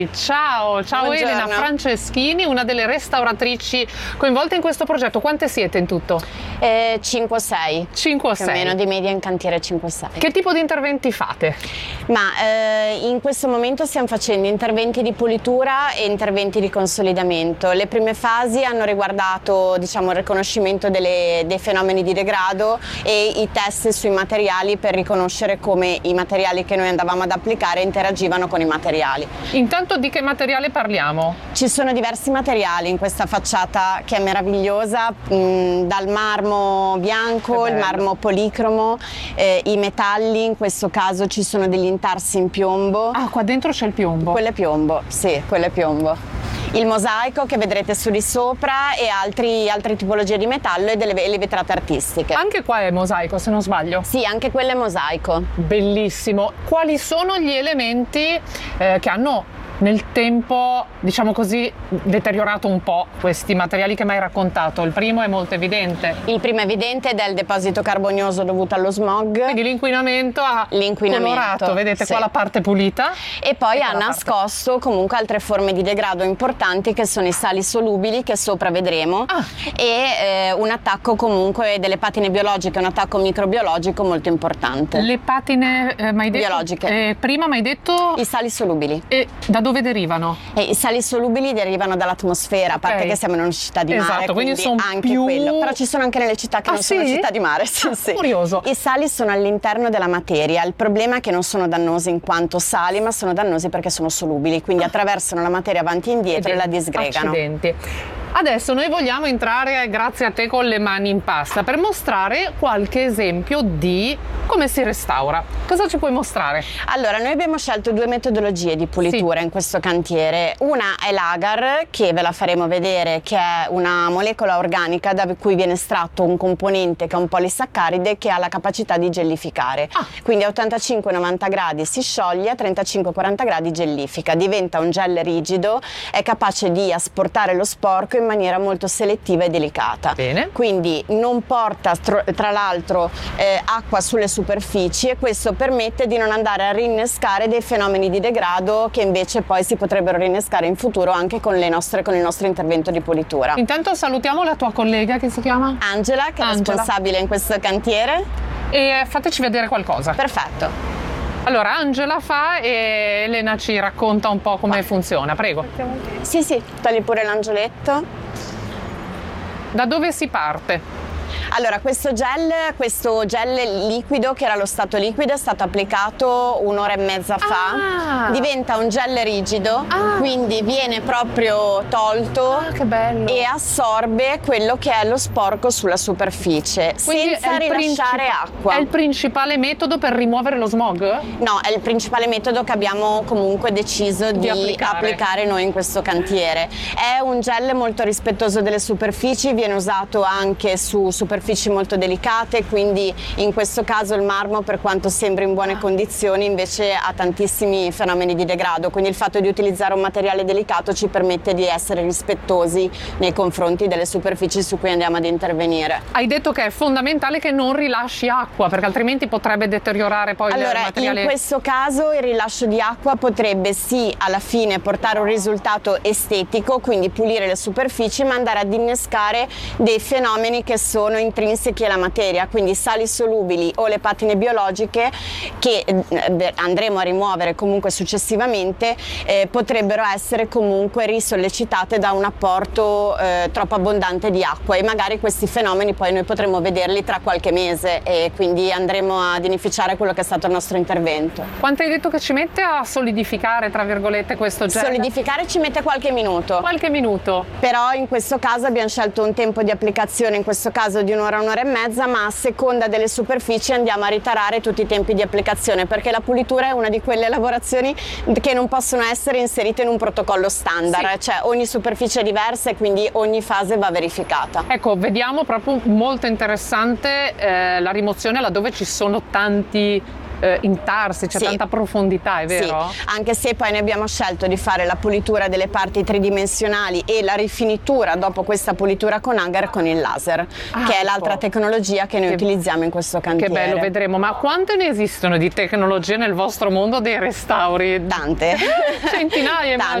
Ciao Buongiorno. Elena Franceschini, una delle restauratrici coinvolte in questo progetto. Quante siete in tutto? 5 o 6. 5 o Più o 6. meno di media in cantiere 5 o 6. Che tipo di interventi fate? In questo momento stiamo facendo interventi di pulitura e interventi di consolidamento. Le prime fasi hanno riguardato, diciamo, il riconoscimento dei fenomeni di degrado e i test sui materiali per riconoscere come i materiali che noi andavamo ad applicare interagivano con i materiali. Intanto di che materiale parliamo? Ci sono diversi materiali in questa facciata che è meravigliosa, dal marmo bianco, il marmo policromo, i metalli, in questo caso ci sono degli intarsi in piombo. Ah, qua dentro c'è il piombo. Quello è piombo, sì, quello è piombo. Il mosaico che vedrete su di sopra e altre tipologie di metallo e le vetrate artistiche. Anche qua è mosaico, se non sbaglio. Sì, anche quello è mosaico. Bellissimo. Quali sono gli elementi che hanno nel tempo, diciamo così, deteriorato un po' questi materiali che mi hai raccontato? Il primo è molto evidente. Il primo evidente è il deposito carbonioso dovuto allo smog. Quindi l'inquinamento ha colorato, vedete sì. Qua la parte pulita. E poi ha nascosto comunque altre forme di degrado importanti che sono i sali solubili, che sopra vedremo, e un attacco comunque delle patine biologiche, un attacco microbiologico molto importante. Le patine mai detto? Biologiche. Prima mi hai detto? I sali solubili. E da dove derivano? I sali solubili derivano dall'atmosfera, a parte che siamo in una città di mare, esatto, quindi sono anche più... quello. Però ci sono anche nelle città che non sono città di mare. Sì. Curioso. I sali sono all'interno della materia, il problema è che non sono dannosi in quanto sali, ma sono dannosi perché sono solubili, quindi attraversano la materia avanti e indietro e la disgregano. Accidenti. Adesso noi vogliamo entrare, grazie a te, con le mani in pasta per mostrare qualche esempio di come si restaura. Cosa ci puoi mostrare? Allora, noi abbiamo scelto due metodologie di pulitura in questo cantiere. Una è l'agar, che ve la faremo vedere, che è una molecola organica da cui viene estratto un componente che è un polisaccaride che ha la capacità di gellificare. Quindi a 85-90 gradi si scioglie, a 35-40 gradi gellifica, diventa un gel rigido, è capace di asportare lo sporco in maniera molto selettiva e delicata. Bene. Quindi non porta tra l'altro acqua sulle superfici e questo permette di non andare a rinnescare dei fenomeni di degrado che invece poi si potrebbero rinnescare in futuro anche con il nostro intervento di pulitura. Intanto salutiamo la tua collega che si chiama? Angela, che è responsabile in questo cantiere. E fateci vedere qualcosa. Perfetto. Allora, Angela fa e Elena ci racconta un po' come funziona, prego. Sì, togli pure l'angioletto. Da dove si parte? Allora, questo gel liquido, che era lo stato liquido, è stato applicato un'ora e mezza fa. Diventa un gel rigido, quindi viene proprio tolto che bello. E assorbe quello che è lo sporco sulla superficie, quindi senza rilasciare acqua. È il principale metodo per rimuovere lo smog? No, è il principale metodo che abbiamo comunque deciso di applicare noi in questo cantiere. È un gel molto rispettoso delle superfici, viene usato anche su superfici molto delicate, quindi in questo caso il marmo, per quanto sembri in buone condizioni, invece ha tantissimi fenomeni di degrado, quindi il fatto di utilizzare un materiale delicato ci permette di essere rispettosi nei confronti delle superfici su cui andiamo ad intervenire. Hai detto che è fondamentale che non rilasci acqua, perché altrimenti potrebbe deteriorare poi il materiale. In questo caso il rilascio di acqua potrebbe sì alla fine portare un risultato estetico, quindi pulire le superfici, ma andare ad innescare dei fenomeni che sono intrinseci alla materia, quindi sali solubili o le patine biologiche che andremo a rimuovere comunque successivamente, potrebbero essere comunque risollecitate da un apporto troppo abbondante di acqua, e magari questi fenomeni poi noi potremo vederli tra qualche mese e quindi andremo ad inficiare quello che è stato il nostro intervento. Quanto hai detto che ci mette a solidificare, tra virgolette, questo gel? Solidificare ci mette qualche minuto. Qualche minuto. Però in questo caso abbiamo scelto un tempo di applicazione, in questo caso di un'ora e mezza, ma a seconda delle superfici andiamo a ritarare tutti i tempi di applicazione, perché la pulitura è una di quelle lavorazioni che non possono essere inserite in un protocollo standard, cioè ogni superficie è diversa e quindi ogni fase va verificata. Ecco, vediamo proprio molto interessante la rimozione laddove ci sono tanti intarsi, c'è tanta profondità, è vero? Sì, anche se poi noi abbiamo scelto di fare la pulitura delle parti tridimensionali e la rifinitura dopo questa pulitura con agar con il laser, che è l'altra tecnologia che noi utilizziamo in questo cantiere. Che bello, vedremo. Ma quante ne esistono di tecnologie nel vostro mondo dei restauri? Tante. Centinaia, Tante.